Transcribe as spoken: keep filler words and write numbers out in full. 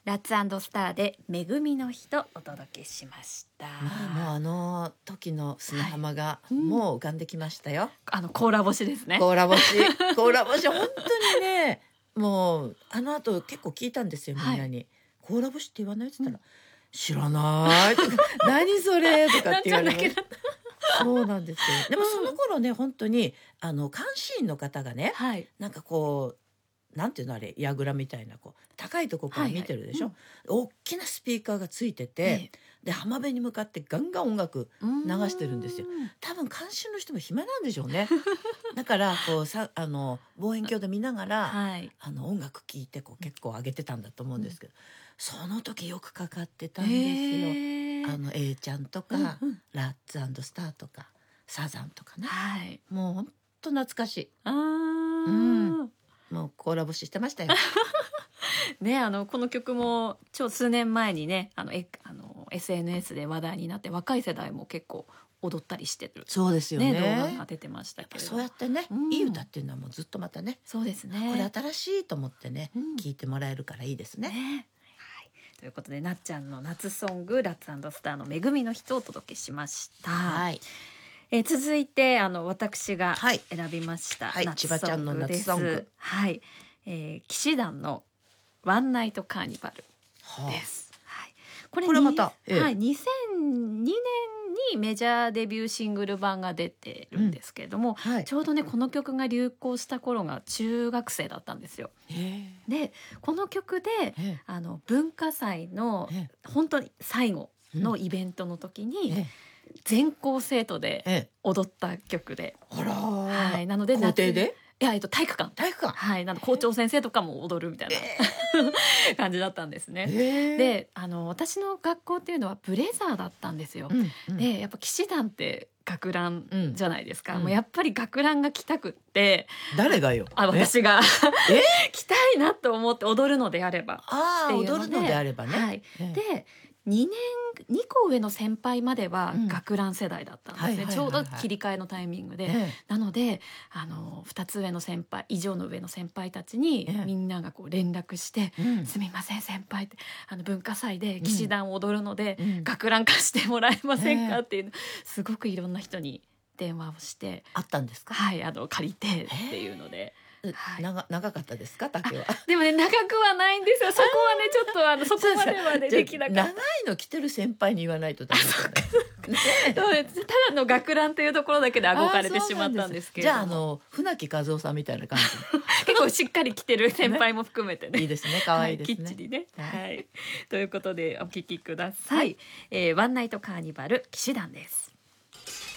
ラッツ&スターで恵みの日とお届けしました。 まあ、もうあの時の砂浜がはいうんもう浮かんできましたよ。 あの甲羅干しですね。 甲羅干し甲羅干し本当にね、もうあの後結構聞いたんですよ、みんなに、甲羅干しって言わないって言ったら、知らないとか何それとかって言われました。そうなんですよ。でもその頃ね、本当にあの監視員の方がね、 はいなんかこうなんていうのあれ、櫓みたいなこう高いとこから見てるでしょ、 はいはい大きなスピーカーがついてて、 ええで浜辺に向かってガンガン音楽うん流してるんですよ。多分監視の人も暇なんでしょうね。だからこうさあの望遠鏡で見ながら、 はいあの音楽聴いてこう結構上げてたんだと思うんですけど、その時よくかかってたんですよ。 へーあの A ちゃんとか、 うんうんラッツ&スターとかサザンとかね、 はいもうほんと懐かしい。 あー、 うんもう甲羅干ししてましたよ。 ね、あのこの曲も超数年前にねあのえあの エスエヌエス で話題になって、若い世代も結構踊ったりしてる、 そうですよね。 ね、動画が出てましたけれど、 そうやってね、 うんいい歌っていうのはもうずっとまたね、 そうですねこれ新しいと思ってね、 うん聞いてもらえるからいいですね。 ねはい、ということでなっちゃんの夏ソングラッツ&スターの恵みの日とお届けしました。 はい、 えー続いてあの私がはい選びました、 はい夏千葉ちゃんの夏ソング、 はい、えー、騎士団のワンナイトカーニバルはあです。はい、これこれまたにええはい、にせんにねんにメジャーデビューシングル版が出てるんですけれども、 はい、 ちょうどねこの曲が流行した頃が中学生だったんですよ。 えでこの曲でええあの文化祭のえ本当に最後のイベントの時えにえ全校生徒でええ踊った曲で、 あらー、 はい、なので校庭でいや、えっと、体育館体育館、 はい、なんか校長先生とかも踊るみたいな、感じだったんですね。 ええであの私の学校っていうのはブレザーだったんですよ。 うんうん、 でやっぱ騎士団って学ランじゃないですか、 うんもうやっぱり学ランが着たくって誰がよ、 あえ私がえ着たいなと思って踊るのであればああっていうので踊るのであればね、 はい、 ええでにねんにこ上の先輩まではうん学ラン世代だったんですね、 はいはいはいはいちょうど切り替えのタイミングで、 ええなのであのふたつ上の先輩以上の上の先輩たちに、 ええみんながこう連絡して「 うんすみません先輩」ってあの文化祭で騎士団を踊るので、 うん学ラン貸してもらえませんか、 ええっていうすごくいろんな人に電話をしてあったんですか、 はいあの借りてっていうので。 うはい長長かったですか竹は。 でもね長くはないんですよ。そこはねちょっとあのそこまではねじゃあできなかった。 長いの着てる先輩に言わないとダメですね。 そうですただの学ランというところだけで憧れてしまったんですけれども、 じゃああの船木和夫さんみたいな感結構しっかり着てる先輩も含めてねじいいですね、可愛いですね、 はい、きっちりね、 ははい、ということでお聞きください、えーワンナイトカーニバル騎士団です。